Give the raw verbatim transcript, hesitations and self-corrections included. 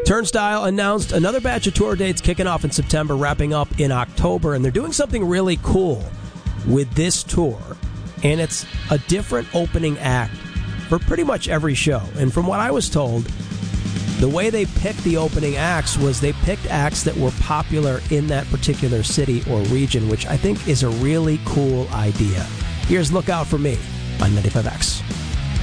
Turnstile announced another batch of tour dates kicking off in September, wrapping up in October, and they're doing something really cool with this tour, and it's a different opening act for pretty much every show. And from what I was told, the way they picked the opening acts was they picked acts that were popular in that particular city or region, which I think is a really cool idea. Here's Look Out For Me on ninety-five X.